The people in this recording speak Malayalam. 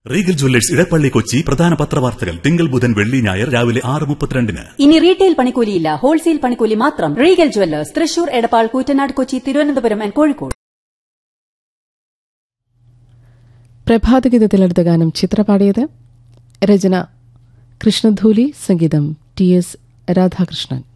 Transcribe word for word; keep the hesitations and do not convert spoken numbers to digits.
റീഗൽ ജ്വല്ലേഴ്സ് ഇടപ്പള്ളി കൊച്ചി പ്രധാന പത്രവാർത്തകൾ തിങ്കൾ ബുധൻ വെള്ളി ഞായർ രാവിലെ ആറ് മുപ്പത്തിരണ്ടിന്. ഇനി റീറ്റെയിൽ പണിക്കൂലിയില്ല, ഹോൾസെയിൽ പണിക്കൂലി മാത്രം. Regal Jewellers, Thrissur, Edappal, Koottanad, Kochi, Thiruvananthapuram and Kozhikode. പ്രഭാതഗീതത്തിലെടുത്ത ഗാനം ചിത്രപാടിയത് രചന കൃഷ്ണധൂലി, സംഗീതം ടി എസ് രാധാകൃഷ്ണൻ.